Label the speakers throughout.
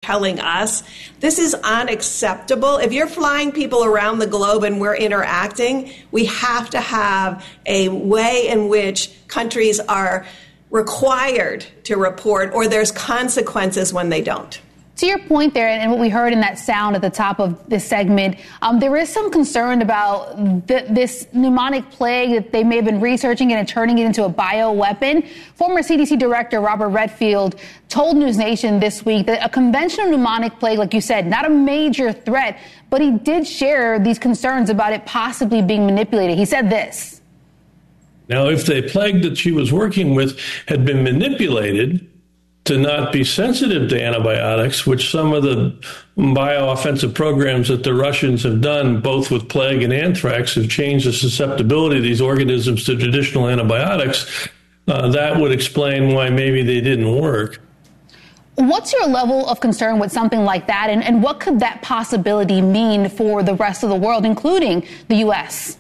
Speaker 1: telling us this is unacceptable. If you're flying people around the globe and we're interacting, we have to have a way in which countries are required to report, or there's consequences when they don't.
Speaker 2: To your point there, and what we heard in that sound at the top of this segment, there is some concern about this pneumonic plague that they may have been researching and turning it into a bioweapon. Former CDC Director Robert Redfield told News Nation this week that a conventional pneumonic plague, like you said, not a major threat, but he did share these concerns about it possibly being manipulated. He said this.
Speaker 3: Now, if the plague that she was working with had been manipulated to not be sensitive to antibiotics, which some of the biooffensive programs that the Russians have done, both with plague and anthrax, have changed the susceptibility of these organisms to traditional antibiotics, that would explain why maybe they didn't work.
Speaker 2: What's your level of concern with something like that, and what could that possibility mean for the rest of the world, including the U.S.?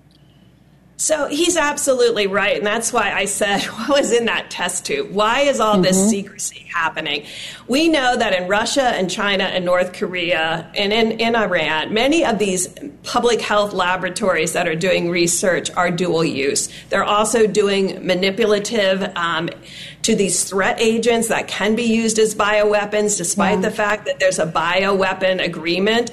Speaker 1: So he's absolutely right. And that's why I said, what was in that test tube? Why is all this secrecy happening? We know that in Russia and China and North Korea and in Iran, many of these public health laboratories that are doing research are dual use. They're also doing manipulative to these threat agents that can be used as bioweapons, despite the fact that there's a bioweapon agreement.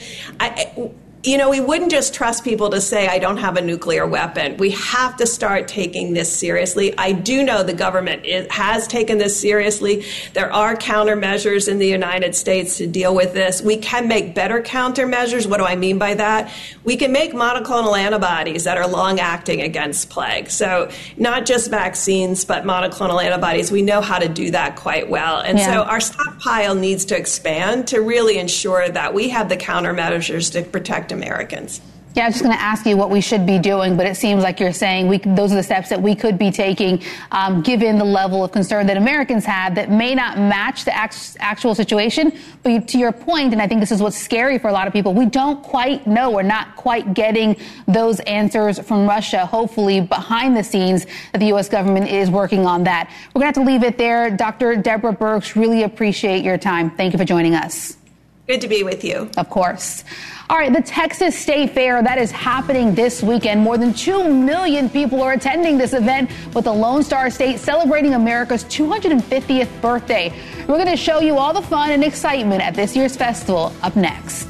Speaker 1: We wouldn't just trust people to say, I don't have a nuclear weapon. We have to start taking this seriously. I do know the government has taken this seriously. There are countermeasures in the United States to deal with this. We can make better countermeasures. What do I mean by that? We can make monoclonal antibodies that are long-acting against plague. So not just vaccines, but monoclonal antibodies. We know how to do that quite well. And so our stockpile needs to expand to really ensure that we have the countermeasures to protect Americans.
Speaker 2: Yeah, I was just going to ask you what we should be doing, but it seems like you're saying those are the steps that we could be taking, given the level of concern that Americans have that may not match the actual situation. But to your point, and I think this is what's scary for a lot of people, we don't quite know. We're not quite getting those answers from Russia. Hopefully, behind the scenes, that the U.S. government is working on that. We're going to have to leave it there. Dr. Deborah Birx, really appreciate your time. Thank you for joining us.
Speaker 1: Good to be with you.
Speaker 2: Of course. All right, the Texas State Fair, that is happening this weekend. More than 2 million people are attending this event, with the Lone Star State celebrating America's 250th birthday. We're going to show you all the fun and excitement at this year's festival up next.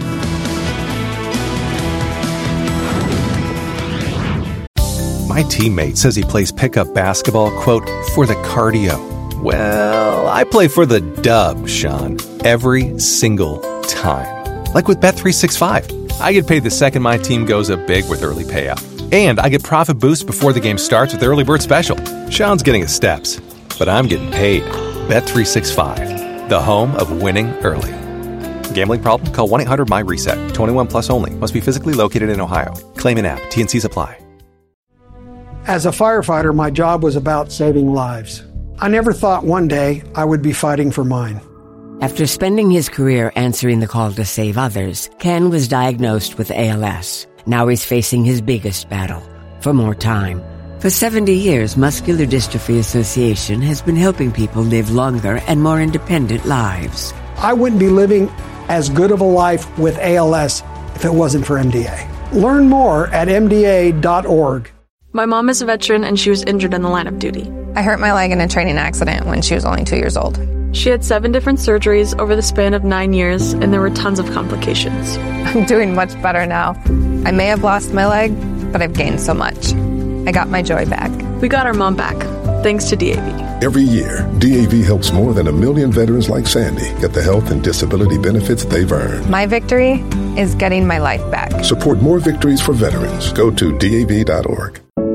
Speaker 4: My teammate says he plays pickup basketball, quote, for the cardio. Well, I play for the dub, Sean, every single time. Like with Bet365. I get paid the second my team goes up big with early payout. And I get profit boost before the game starts with Early Bird Special. Sean's getting his steps, but I'm getting paid. Bet365, the home of winning early. Gambling problem? Call 1-800-MY-RESET. 21 plus only. Must be physically located in Ohio. Claim in app. T&Cs apply.
Speaker 5: As a firefighter, my job was about saving lives. I never thought one day I would be fighting for mine.
Speaker 6: After spending his career answering the call to save others, Ken was diagnosed with ALS. Now he's facing his biggest battle, for more time. For 70 years, Muscular Dystrophy Association has been helping people live longer and more independent lives.
Speaker 5: I wouldn't be living as good of a life with ALS if it wasn't for MDA. Learn more at MDA.org.
Speaker 7: My mom is a veteran and she was injured in the line of duty.
Speaker 8: I hurt my leg in a training accident when she was only 2 years old.
Speaker 7: She had 7 different surgeries over the span of 9 years, and there were tons of complications.
Speaker 8: I'm doing much better now. I may have lost my leg, but I've gained so much. I got my joy back.
Speaker 7: We got our mom back, thanks to DAV.
Speaker 9: Every year, DAV helps more than 1 million veterans like Sandy get the health and disability benefits they've earned.
Speaker 8: My victory is getting my life back.
Speaker 9: Support more victories for veterans. Go to DAV.org.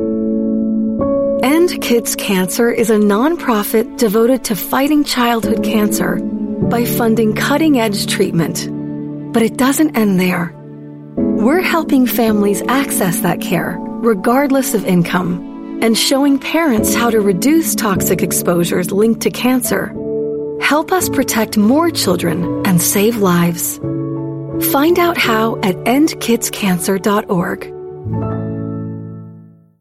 Speaker 10: End Kids Cancer is a nonprofit devoted to fighting childhood cancer by funding cutting-edge treatment. But it doesn't end there. We're helping families access that care, regardless of income, and showing parents how to reduce toxic exposures linked to cancer. Help us protect more children and save lives. Find out how at endkidscancer.org.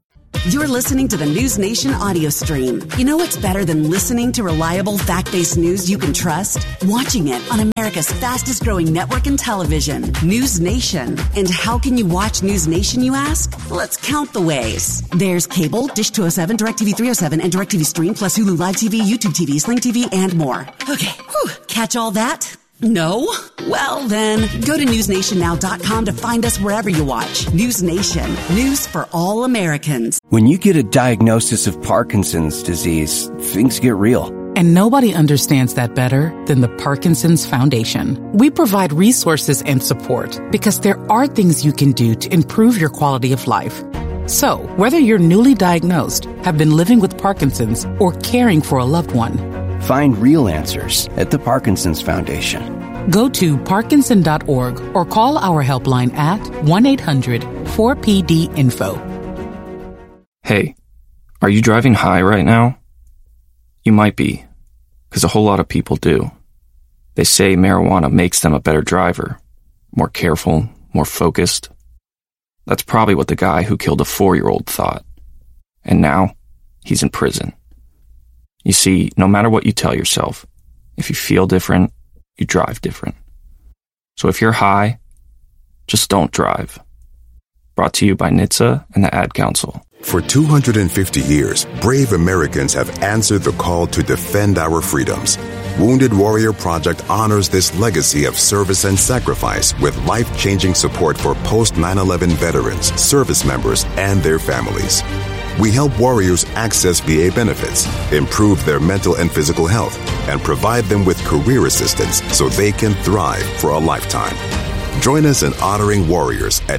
Speaker 11: You're listening to the News Nation audio stream. You know what's better than listening to reliable, fact-based news you can trust? Watching it on America's fastest-growing network in television, News Nation. And how can you watch News Nation, you ask? Let's count the ways. There's cable, Dish 207, DirecTV 307, and DirecTV Stream, plus Hulu Live TV, YouTube TV, Sling TV, and more. Okay, catch all that? No? Well, then, go to newsnationnow.com to find us wherever you watch. News Nation. News for all Americans.
Speaker 12: When you get a diagnosis of Parkinson's disease, things get real.
Speaker 13: And nobody understands that better than the Parkinson's Foundation. We provide resources and support because there are things you can do to improve your quality of life. So, whether you're newly diagnosed, have been living with Parkinson's, or caring for a loved one,
Speaker 12: find real answers at the Parkinson's Foundation.
Speaker 13: Go to Parkinson.org or call our helpline at 1-800-4PD-INFO.
Speaker 14: Hey, are you driving high right now? You might be, because a whole lot of people do. They say marijuana makes them a better driver, more careful, more focused. That's probably what the guy who killed a 4-year-old thought. And now, he's in prison. You see, no matter what you tell yourself, if you feel different, you drive different. So if you're high, just don't drive. Brought to you by NHTSA and the Ad Council.
Speaker 9: For 250 years, brave Americans have answered the call to defend our freedoms. Wounded Warrior Project honors this legacy of service and sacrifice with life-changing support for post-9/11 veterans, service members, and their families. We help warriors access VA benefits, improve their mental and physical health, and provide them with career assistance so they can thrive for a lifetime. Join us in honoring warriors at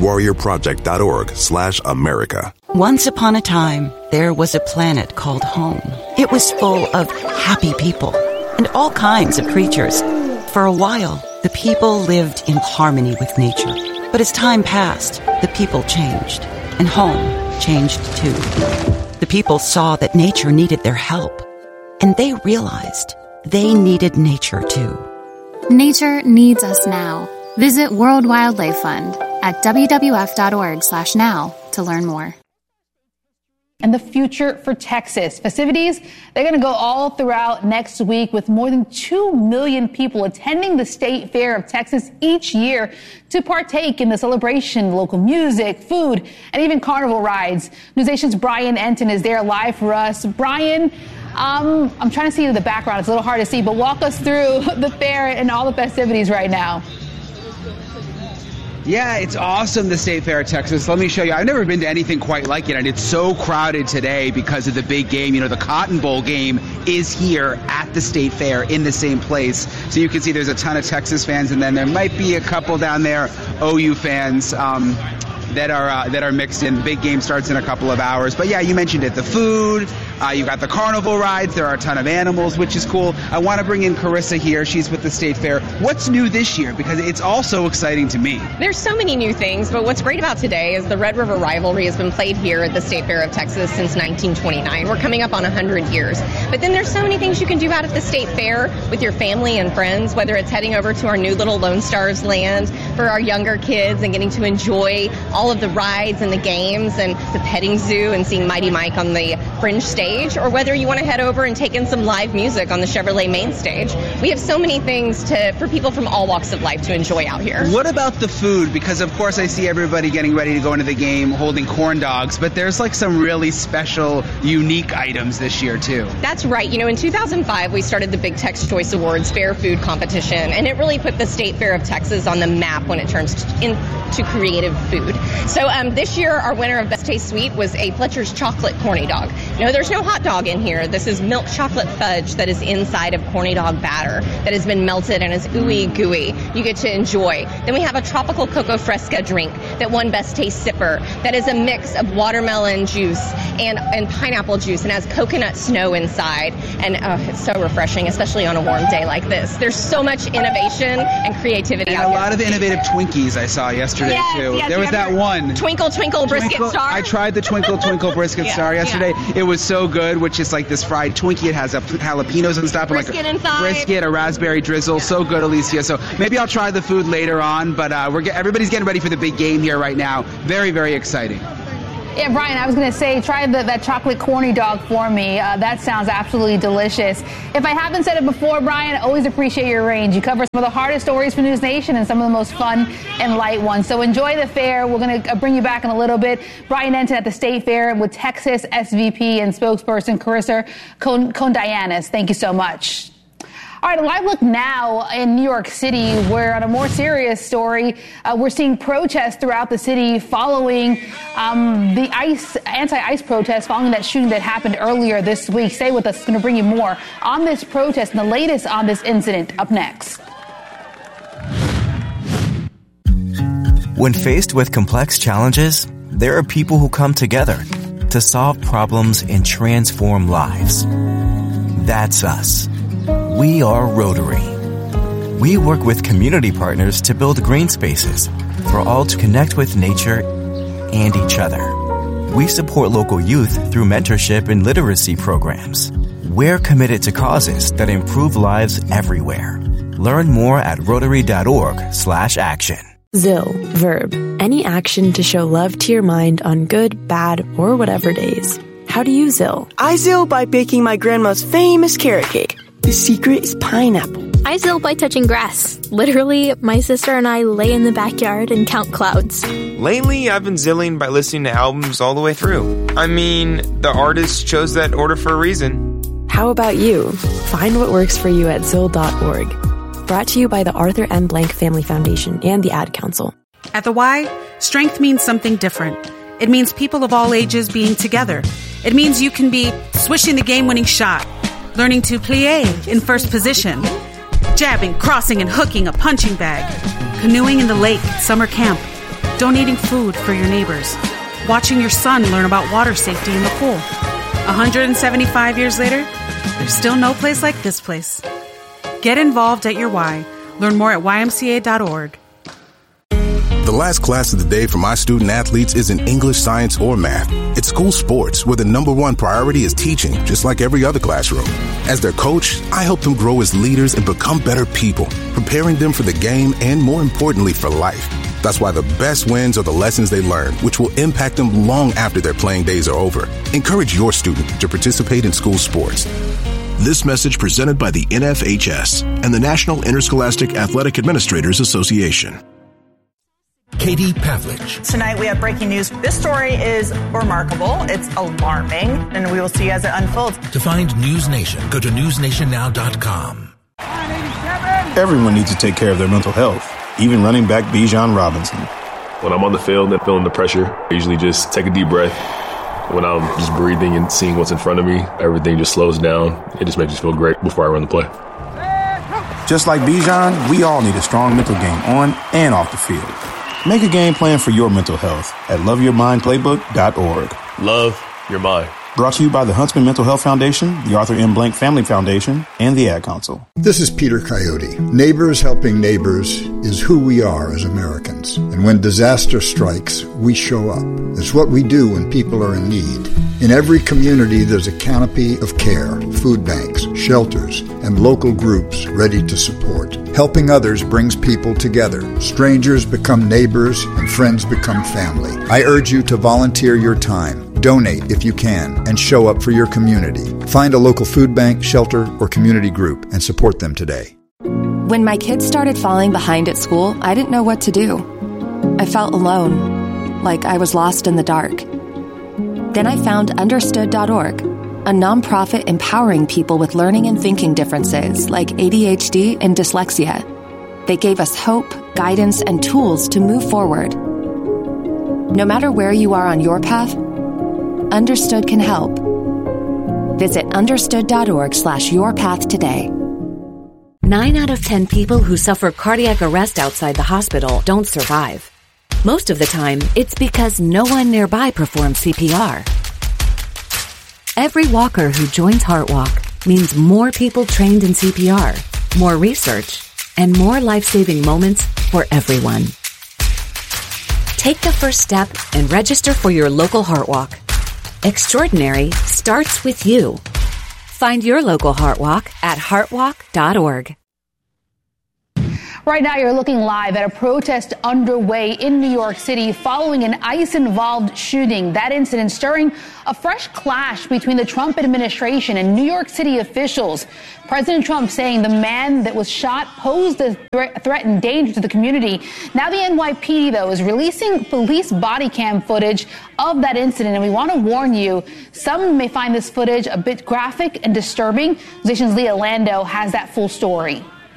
Speaker 9: woundedwarriorproject.org/America.
Speaker 15: Once upon a time, there was a planet called home. It was full of happy people and all kinds of creatures. For a while, the people lived in harmony with nature. But as time passed, the people changed, and home changed too. The people saw that nature needed their help, and they realized they needed nature too.
Speaker 16: Nature needs us now. Visit World Wildlife Fund at wwf.org/now to learn more.
Speaker 2: And the future for Texas. Festivities, they're going to go all throughout next week with more than 2 million people attending the State Fair of Texas each year to partake in the celebration, local music, food, and even carnival rides. News Nation's Brian Enton is there live for us. Brian, I'm trying to see in the background. It's a little hard to see, but walk us through the fair and all the festivities right now.
Speaker 17: Yeah, it's awesome, the State Fair of Texas. Let me show you. I've never been to anything quite like it, and it's so crowded today because of the big game. You know, the Cotton Bowl game is here at the State Fair in the same place. So you can see there's a ton of Texas fans, and then there might be a couple down there, OU fans, that are mixed in. The big game starts in a couple of hours. But yeah, you mentioned it. The food, you got the carnival rides. There are a ton of animals, which is cool. I want to bring in Carissa here. She's with the State Fair. What's new this year? Because it's all so exciting to me.
Speaker 18: There's so many new things, but what's great about today is the Red River Rivalry has been played here at the State Fair of Texas since 1929. We're coming up on 100 years. But then there's so many things you can do out at the State Fair with your family and friends, whether it's heading over to our new little Lone Stars land for our younger kids and getting to enjoy all of the rides and the games and the petting zoo and seeing Mighty Mike on the fringe stage, or whether you want to head over and take in some live music on the Chevrolet main stage. We have so many things for people from all walks of life to enjoy out here.
Speaker 17: What about the food? Because of course I see everybody getting ready to go into the game holding corn dogs, but there's like some really special, unique items this year too.
Speaker 18: That's right. You know, in 2005 we started the Big Tex Choice Awards Fair Food Competition, and it really put the State Fair of Texas on the map when it turns into creative food. So this year, our winner of Best Taste Sweet was a Fletcher's Chocolate Corny Dog. No, there's no hot dog in here. This is milk chocolate fudge that is inside of corny dog batter that has been melted and is ooey gooey. You get to enjoy. Then we have a tropical cocoa fresca drink that won Best Taste Sipper. That is a mix of watermelon juice and pineapple juice and has coconut snow inside. And it's so refreshing, especially on a warm day like this. There's so much innovation and creativity out here.
Speaker 17: A lot of innovative Twinkies I saw yesterday too.
Speaker 18: Yes,
Speaker 17: there was that one.
Speaker 18: Twinkle Twinkle Brisket Star.
Speaker 17: I tried the Twinkle Twinkle Brisket Star yesterday. Yeah. It was so good, which is like this fried Twinkie. It has jalapenos and stuff.
Speaker 18: Brisket inside.
Speaker 17: Brisket, a raspberry drizzle. So good, Alicia. So maybe I'll try the food later on, but everybody's getting ready for the big game here right now. Very, very exciting.
Speaker 2: Yeah, Brian, I was going to say, try that chocolate corny dog for me. That sounds absolutely delicious. If I haven't said it before, Brian, I always appreciate your range. You cover some of the hardest stories for News Nation and some of the most fun and light ones. So enjoy the fair. We're going to bring you back in a little bit. Brian Entin at the State Fair with Texas SVP and spokesperson Carissa Kondianis. Thank you so much. All right, a live look now in New York City, where on a more serious story, we're seeing protests throughout the city following the anti-ICE protest following that shooting that happened earlier this week. Stay with us. It's going to bring you more on this protest and the latest on this incident up next.
Speaker 19: When faced with complex challenges, there are people who come together to solve problems and transform lives. That's us. We are Rotary. We work with community partners to build green spaces for all to connect with nature and each other. We support local youth through mentorship and literacy programs. We're committed to causes that improve lives everywhere. Learn more at Rotary.org/action.
Speaker 20: ZIL. Verb. Any action to show love to your mind on good, bad, or whatever days. How do you ZIL?
Speaker 21: I ZIL by baking my grandma's famous carrot cake. The secret is pineapple.
Speaker 22: I ZIL by touching grass. Literally, my sister and I lay in the backyard and count clouds.
Speaker 23: Lately, I've been ZILling by listening to albums all the way through. I mean, the artist chose that order for a reason.
Speaker 20: How about you? Find what works for you at ZIL.org. Brought to you by the Arthur M. Blank Family Foundation and the Ad Council.
Speaker 24: At the Y, strength means something different. It means people of all ages being together. It means you can be swishing the game-winning shot, learning to plie in first position, jabbing, crossing, and hooking a punching bag, canoeing in the lake at summer camp, donating food for your neighbors, watching your son learn about water safety in the pool. 175 years later, there's still no place like this place. Get involved at your Y. Learn more at ymca.org.
Speaker 25: The last class of the day for my student athletes isn't English, science, or math. It's school sports, where the number one priority is teaching, just like every other classroom. As their coach, I help them grow as leaders and become better people, preparing them for the game and, more importantly, for life. That's why the best wins are the lessons they learn, which will impact them long after their playing days are over. Encourage your student to participate in school sports.
Speaker 26: This message presented by the NFHS and the National Interscholastic Athletic Administrators Association.
Speaker 27: Katie Pavlich.
Speaker 28: Tonight we have breaking news. This story is remarkable. It's alarming, and we will see as it unfolds.
Speaker 27: To find News Nation, go to newsnationnow.com.
Speaker 29: Everyone needs to take care of their mental health, even running back Bijan Robinson.
Speaker 30: When I'm on the field and feeling the pressure, I usually just take a deep breath. When I'm just breathing and seeing what's in front of me, everything just slows down. It just makes me feel great before I run the play.
Speaker 29: Just like Bijan, we all need a strong mental game on and off the field. Make a game plan for your mental health at loveyourmindplaybook.org.
Speaker 30: Love your mind.
Speaker 29: Brought to you by the Huntsman Mental Health Foundation, the Arthur M. Blank Family Foundation, and the Ad Council.
Speaker 31: This is Peter Coyote. Neighbors helping neighbors is who we are as Americans. And when disaster strikes, we show up. It's what we do when people are in need. In every community, there's a canopy of care, food banks, shelters, and local groups ready to support. Helping others brings people together. Strangers become neighbors, and friends become family. I urge you to volunteer your time. Donate if you can, and show up for your community. Find a local food bank, shelter, or community group and support them today.
Speaker 32: When my kids started falling behind at school, I didn't know what to do. I felt alone, like I was lost in the dark. Then I found Understood.org, a nonprofit empowering people with learning and thinking differences like ADHD and dyslexia. They gave us hope, guidance, and tools to move forward. No matter where you are on your path, Understood can help. Visit understood.org/yourpath today.
Speaker 33: 9 out of 10 people who suffer cardiac arrest outside the hospital don't survive. Most of the time, it's because no one nearby performs CPR. Every walker who joins HeartWalk means more people trained in CPR, more research, and more life-saving moments for everyone. Take the first step and register for your local HeartWalk. Extraordinary starts with you. Find your local HeartWalk at heartwalk.org.
Speaker 2: Right now, you're looking live at a protest underway in New York City following an ICE-involved shooting. That incident stirring a fresh clash between the Trump administration and New York City officials. President Trump saying the man that was shot posed a threat and danger to the community. Now the NYPD, though, is releasing police body cam footage of that incident. And we want to warn you, some may find this footage a bit graphic and disturbing. Nation's Leah Lando has that full story.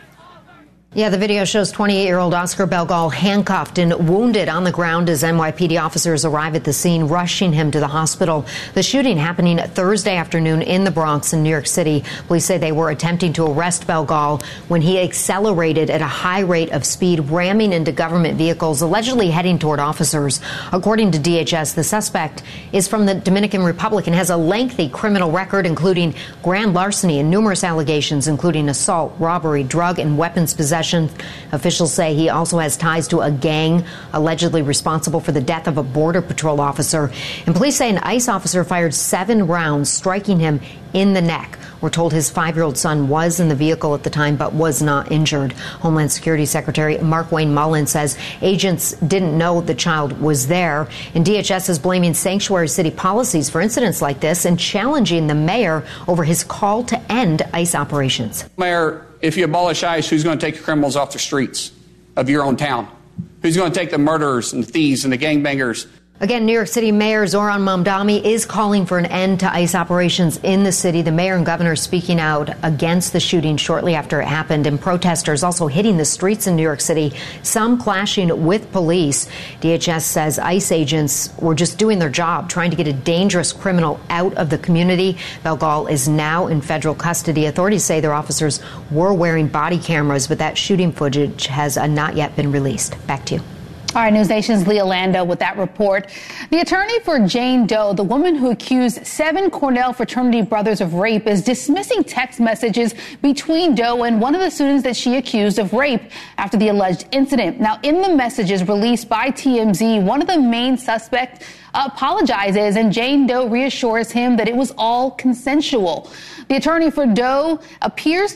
Speaker 1: Yeah, the video shows 28-year-old Oscar Belgal handcuffed and wounded on the ground as NYPD officers arrive at the scene, rushing him to the hospital. The shooting happening Thursday afternoon in the Bronx in New York City. Police say they were attempting to arrest Belgal when he accelerated at a high rate of speed, ramming into government vehicles, allegedly heading toward officers. According to DHS, the suspect is from the Dominican Republic and has a lengthy criminal record, including grand larceny and numerous allegations, including assault, robbery, drug and weapons possession. Officials say he also has ties to a gang allegedly responsible for the death of a Border Patrol officer. And police say an ICE officer fired 7 rounds, striking him in the neck. We're told his 5-year-old son was in the vehicle at the time but was not injured. Homeland Security Secretary Markwayne Mullin says agents didn't know the child was there. And DHS is blaming sanctuary city policies for incidents like this and challenging the mayor over his call to end ICE operations.
Speaker 3: Mayor, if you abolish ICE, who's going to take the criminals off the streets of your own town? Who's going to take the murderers and the thieves and the gangbangers?
Speaker 1: Again, New York City Mayor Zohran Mamdani is calling for an end to ICE operations in the city. The mayor and governor speaking out against the shooting shortly after it happened, and protesters also hitting the streets in New York City, some clashing with police. DHS says ICE agents were just doing their job, trying to get a dangerous criminal out of the community. Belgal is now in federal custody. Authorities say their officers were wearing body cameras, but that shooting footage has not yet been released. Back to you.
Speaker 2: All right, News Nation's Leah Lando with that report. The attorney for Jane Doe, the woman who accused 7 Cornell fraternity brothers of rape, is dismissing text messages between Doe and one of the students that she accused of rape after the alleged incident. Now, in the messages released by TMZ, one of the main suspects apologizes, and Jane Doe reassures him that it was all consensual. The attorney for Doe appeared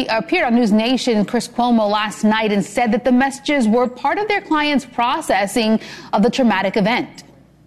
Speaker 2: on News Nation, Chris Cuomo, last night and said that the messages were part of their client's processing of the traumatic event.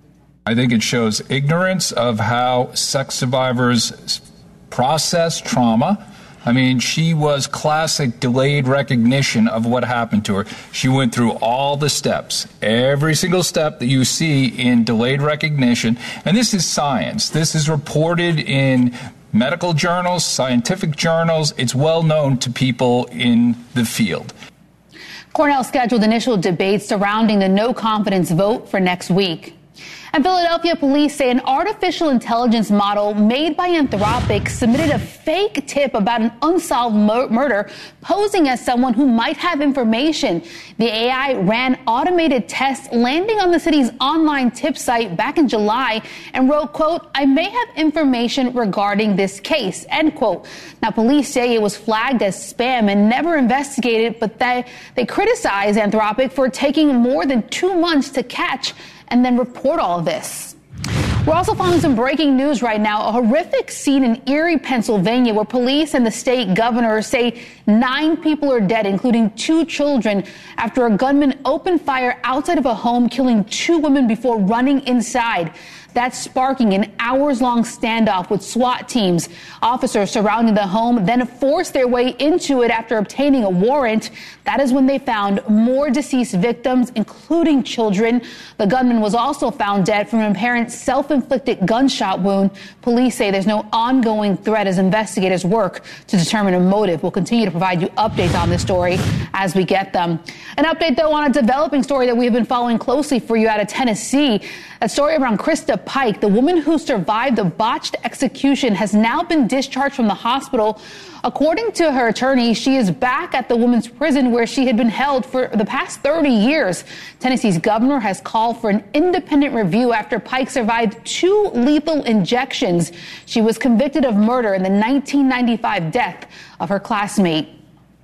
Speaker 4: I think it shows ignorance of how sex survivors process trauma. I mean, she was classic delayed recognition of what happened to her. She went through all the steps, every single step that you see in delayed recognition. And this is science. This is reported in medical journals, scientific journals. It's well known to people in the field.
Speaker 2: Cornell scheduled initial debates surrounding the no confidence vote for next week. And Philadelphia police say an artificial intelligence model made by Anthropic submitted a fake tip about an unsolved murder, posing as someone who might have information. The AI ran automated tests, landing on the city's online tip site back in July, and wrote, quote, "I may have information regarding this case," end quote. Now, police say it was flagged as spam and never investigated, but they criticize Anthropic for taking more than 2 months to catch and then report all of this. We're also following some breaking news right now. A horrific scene in Erie, Pennsylvania, where police and the state governor say 9 people are dead, including 2 children, after a gunman opened fire outside of a home, killing 2 women before running inside. That's sparking an hours-long standoff with SWAT teams. Officers surrounding the home then forced their way into it after obtaining a warrant. That is when they found more deceased victims, including children. The gunman was also found dead from an apparent self-inflicted gunshot wound. Police say there's no ongoing threat as investigators work to determine a motive. We'll continue to provide you updates on this story as we get them. An update, though, on a developing story that we have been following closely for you out of Tennessee. A story around Krista Pike, the woman who survived the botched execution, has now been discharged from the hospital. According to her attorney, she is back at the women's prison where she had been held for the past 30 years. Tennessee's governor has called for an independent review after Pike survived 2 lethal injections. She was convicted of murder in the 1995 death of her classmate.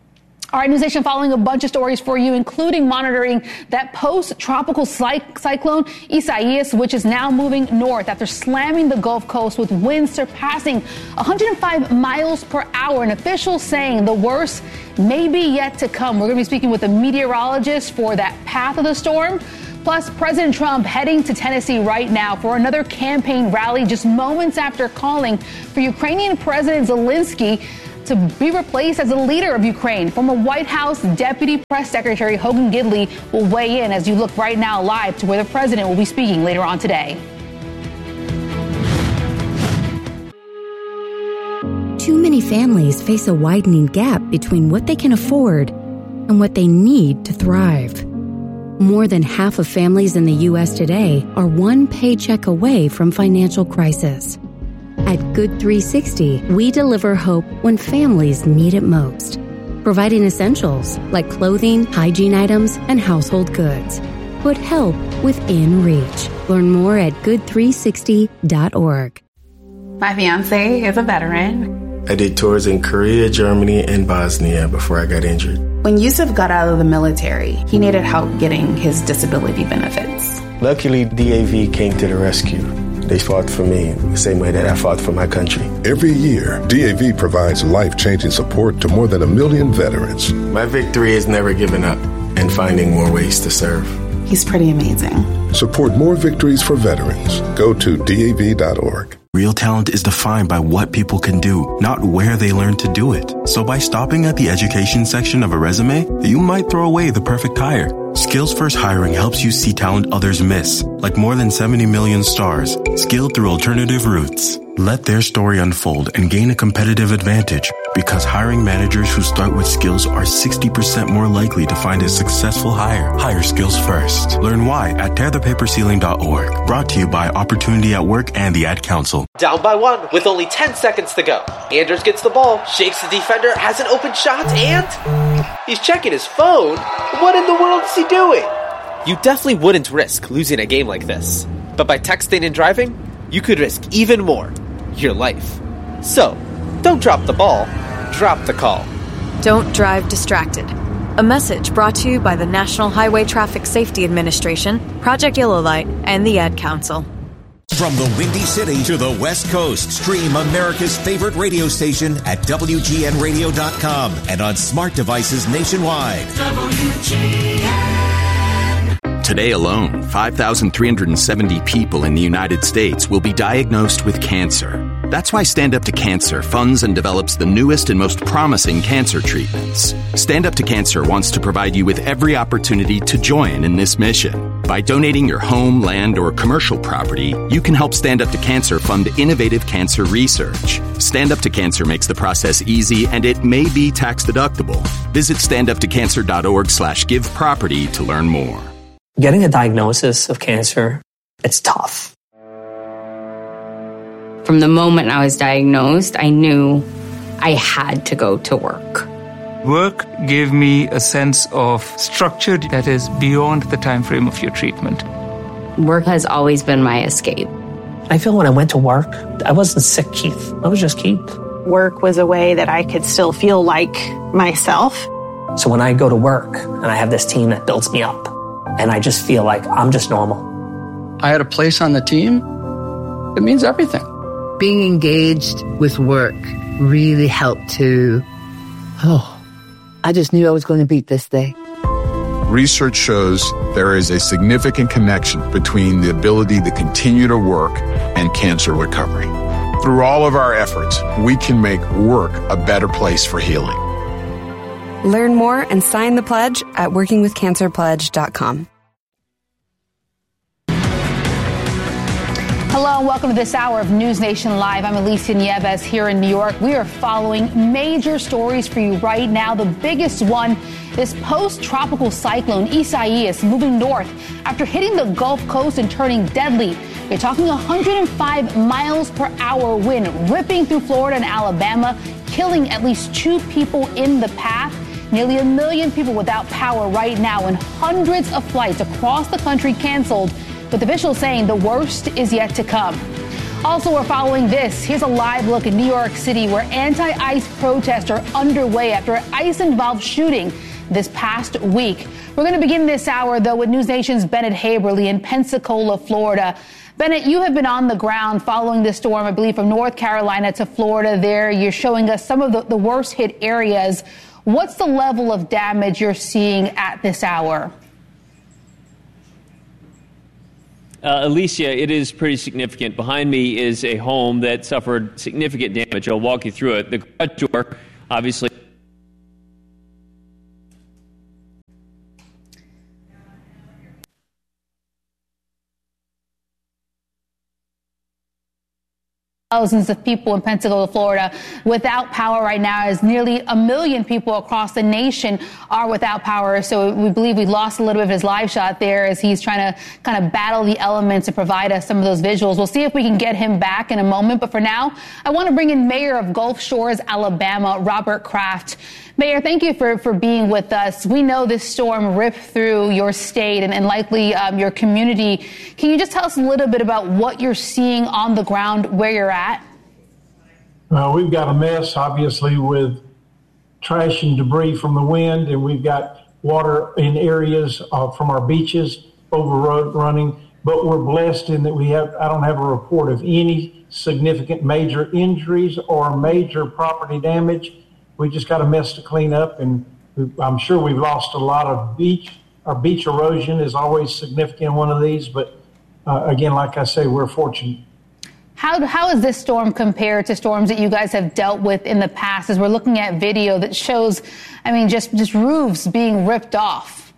Speaker 2: All right, News Nation, following a bunch of stories for you, including monitoring that post-tropical cyclone Isaias, which is now moving north after slamming the Gulf Coast with winds surpassing 105 miles per hour. And officials saying the worst may be yet to come. We're going to be speaking with a meteorologist for that path of the storm. Plus, President Trump heading to Tennessee right now for another campaign rally just moments after calling for Ukrainian President Zelensky to be replaced as the leader of Ukraine. Former White House Deputy Press Secretary Hogan Gidley will weigh in as you look right now live to where the president will be speaking later on today.
Speaker 5: Too many families face a widening gap between what they can afford and what they need to thrive. More than half of families in the U.S. today are one paycheck away from financial crisis. At Good 360, we deliver hope when families need it most, providing essentials like clothing, hygiene items, and household goods. Put help within reach. Learn more at good360.org.
Speaker 6: My fiance is a veteran.
Speaker 7: I did tours in Korea, Germany, and Bosnia before I got injured.
Speaker 6: When Yusuf got out of the military, he needed help getting his disability benefits.
Speaker 7: Luckily, DAV came to the rescue. They fought for me the same way that I fought for my country.
Speaker 25: Every year, DAV provides life-changing support to more than 1 million veterans.
Speaker 7: My victory is never giving up and finding more ways to serve.
Speaker 6: He's pretty amazing.
Speaker 25: Support more victories for veterans. Go to DAV.org.
Speaker 19: Real talent is defined by what people can do, not where they learn to do it. So by stopping at the education section of a resume, you might throw away the perfect hire. Skills First Hiring helps you see talent others miss, like more than 70 million stars, skilled through alternative routes. Let their story unfold and gain a competitive advantage, because hiring managers who start with skills are 60% more likely to find a successful hire. Hire skills first. Learn why at tearthepaperceiling.org. Brought to you by Opportunity at Work and the Ad Council.
Speaker 8: Down by one with only 10 seconds to go. Anders gets the ball, shakes the defender, has an open shot, and he's checking his phone. What in the world is he doing? You definitely wouldn't risk losing a game like this. But by texting and driving, you could risk even more. Your life. So, don't drop the ball, drop the call.
Speaker 9: Don't drive distracted. A message brought to you by the National Highway Traffic Safety Administration, Project Yellow Light, and the Ad Council.
Speaker 27: From the Windy City to the West Coast, stream America's favorite radio station at WGNradio.com and on smart devices nationwide. WGN.
Speaker 10: Today alone, 5,370 people in the United States will be diagnosed with cancer. That's why Stand Up to Cancer funds and develops the newest and most promising cancer treatments. Stand Up to Cancer wants to provide you with every opportunity to join in this mission. By donating your home, land, or commercial property, you can help Stand Up to Cancer fund innovative cancer research. Stand Up to Cancer makes the process easy, and it may be tax deductible. Visit standuptocancer.org/giveproperty to learn more.
Speaker 11: Getting a diagnosis of cancer, it's tough.
Speaker 12: From the moment I was diagnosed, I knew I had to go to work.
Speaker 13: Work gave me a sense of structure that is beyond the time frame of your treatment.
Speaker 12: Work has always been my escape.
Speaker 11: I feel when I went to work, I wasn't sick Keith. I was just Keith.
Speaker 14: Work was a way that I could still feel like myself.
Speaker 11: So when I go to work and I have this team that builds me up, and I just feel like I'm just normal.
Speaker 15: I had a place on the team. It means everything.
Speaker 16: Being engaged with work really helped to, I just knew I was going to beat this day.
Speaker 18: Research shows there is a significant connection between the ability to continue to work and cancer recovery. Through all of our efforts, we can make work a better place for healing.
Speaker 34: Learn more and sign the pledge at workingwithcancerpledge.com.
Speaker 2: Hello and welcome to this hour of News Nation Live. I'm Alicia Nieves here in New York. We are following major stories for you right now. The biggest one, this post-tropical cyclone Isaias moving north after hitting the Gulf Coast and turning deadly. We're talking 105 miles per hour wind ripping through Florida and Alabama, killing at least 2 people in the path. Nearly 1 million people without power right now, and hundreds of flights across the country canceled, with officials saying the worst is yet to come. Also, we're following this. Here's a live look in New York City where anti-ICE protests are underway after an ICE-involved shooting this past week. We're going to begin this hour, though, with News Nation's Bennett Haberly in Pensacola, Florida. Bennett, you have been on the ground following this storm, I believe, from North Carolina to Florida there. You're showing us some of the worst hit areas. What's the level of damage you're seeing at this hour?
Speaker 3: Alicia, it is pretty significant. Behind me is a home that suffered significant damage. I'll walk you through it. The garage door, obviously.
Speaker 2: Thousands of people in Pensacola, Florida, without power right now, as nearly 1 million people across the nation are without power. So we believe we lost a little bit of his live shot there as he's trying to kind of battle the elements and provide us some of those visuals. We'll see if we can get him back in a moment. But for now, I want to bring in Mayor of Gulf Shores, Alabama, Robert Kraft. Mayor, thank you for being with us. We know this storm ripped through your state and likely your community. Can you just tell us a little bit about what you're seeing on the ground, where you're at?
Speaker 17: We've got a mess, obviously, with trash and debris from the wind, and we've got water in areas from our beaches overrunning. But we're blessed in that I don't have a report of any significant major injuries or major property damage. We just got a mess to clean up, and I'm sure we've lost a lot of beach. Our beach erosion is always significant in one of these, but again, like I say, we're fortunate.
Speaker 2: How is this storm compared to storms that you guys have dealt with in the past? As we're looking at video that shows, just roofs being ripped off.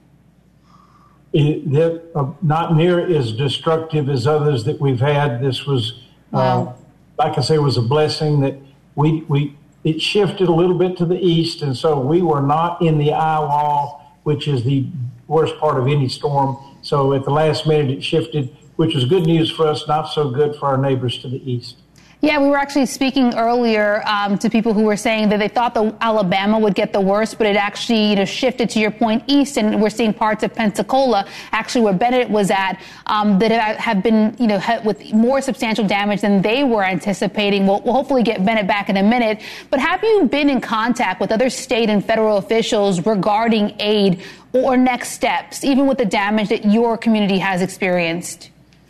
Speaker 17: Not near as destructive as others that we've had. This was,
Speaker 2: wow.
Speaker 17: Like I say, was a blessing that it shifted a little bit to the east, and so we were not in the eye wall, which is the worst part of any storm. So at the last minute, it shifted, which was good news for us, not so good for our neighbors to the east.
Speaker 2: Yeah, we were actually speaking earlier to people who were saying that they thought Alabama would get the worst, but it actually shifted, to your point, east, and we're seeing parts of Pensacola, actually where Bennett was at, that have been hit with more substantial damage than they were anticipating. We'll hopefully get Bennett back in a minute. But have you been in contact with other state and federal officials regarding aid or next steps, even with the damage that your community has experienced?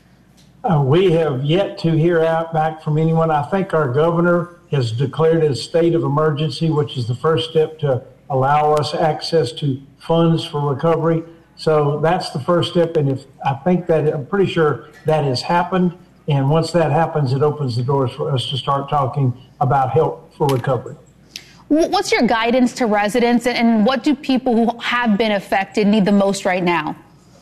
Speaker 17: We have yet to hear back from anyone. I think our governor has declared a state of emergency, which is the first step to allow us access to funds for recovery. So that's the first step. And I'm pretty sure that has happened. And once that happens, it opens the doors for us to start talking about help for recovery.
Speaker 2: What's your guidance to residents, and what do people who have been affected need the most right now?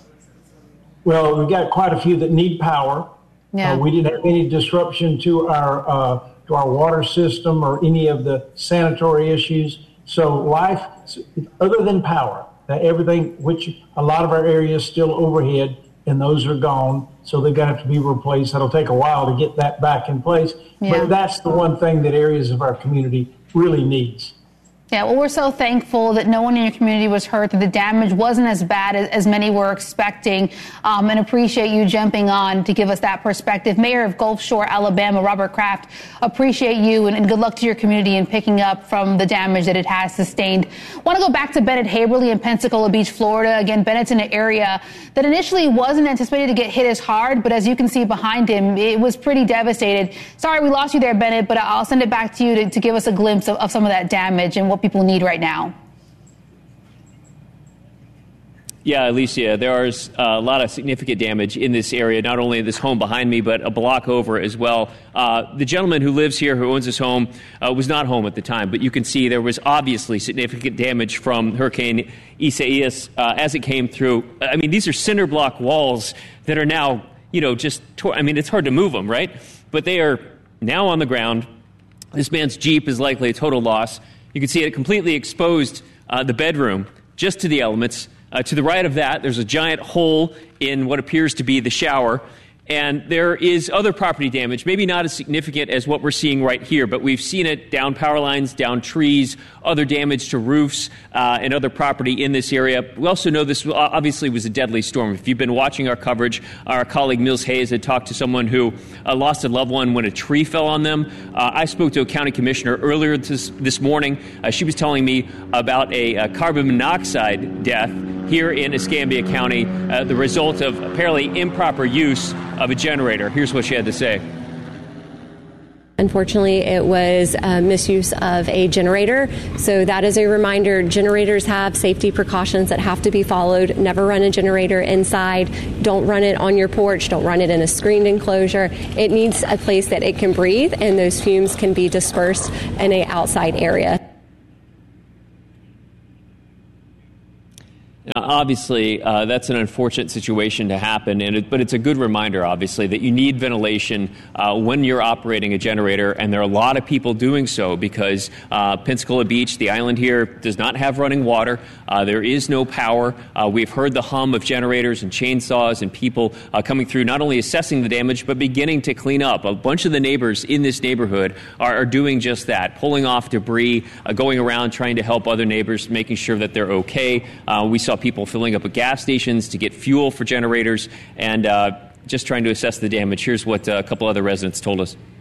Speaker 17: Well, we've got quite a few that need power.
Speaker 2: Yeah.
Speaker 17: We didn't have any disruption to our water system or any of the sanitary issues. So life, other than power, everything, which a lot of our areas still overhead, and those are gone. So they're going to have to be replaced. That'll take a while to get that back in place.
Speaker 2: Yeah.
Speaker 17: But that's the one thing that areas of our community really needs.
Speaker 2: Yeah, well, we're so thankful that no one in your community was hurt, that the damage wasn't as bad as many were expecting, and appreciate you jumping on to give us that perspective. Mayor of Gulf Shore, Alabama, Robert Kraft, appreciate you, and good luck to your community in picking up from the damage that it has sustained. Want to go back to Bennett Haberly in Pensacola Beach, Florida. Again, Bennett's in an area that initially wasn't anticipated to get hit as hard, but as you can see behind him, it was pretty devastated. Sorry we lost you there, Bennett, but I'll send it back to you to give us a glimpse of some of that damage and what people need right now.
Speaker 3: Yeah, Alicia, there's a lot of significant damage in this area, not only in this home behind me, but a block over as well. The gentleman who lives here, who owns this home, was not home at the time, but you can see there was obviously significant damage from Hurricane Isaias as it came through. I mean, these are cinder block walls that are now, it's hard to move them, right? But they are now on the ground. This man's Jeep is likely a total loss. You can see it completely exposed the bedroom just to the elements. To the right of that, there's a giant hole in what appears to be the shower. And there is other property damage, maybe not as significant as what we're seeing right here, but we've seen it down power lines, down trees, other damage to roofs and other property in this area. We also know this obviously was a deadly storm. If you've been watching our coverage, our colleague Mills Hayes had talked to someone who lost a loved one when a tree fell on them. I spoke to a county commissioner earlier this morning. She was telling me about a carbon monoxide death here in Escambia County, the result of apparently improper use of a generator. Here's what she had to say.
Speaker 1: Unfortunately, it was misuse of a generator. So that is a reminder. Generators have safety precautions that have to be followed. Never run a generator inside. Don't run it on your porch. Don't run it in a screened enclosure. It needs a place that it can breathe, and those fumes can be dispersed in an outside area.
Speaker 3: Now, obviously, that's an unfortunate situation to happen, but it's a good reminder, obviously, that you need ventilation when you're operating a generator, and there are a lot of people doing so because Pensacola Beach, the island here, does not have running water. There is no power. We've heard the hum of generators and chainsaws and people coming through, not only assessing the damage, but beginning to clean up. A bunch of the neighbors in this neighborhood are doing just that, pulling off debris, going around trying to help other neighbors, making sure that they're okay. We saw people filling up at gas stations to get fuel for generators and just trying to assess the damage. Here's what a couple other residents told us.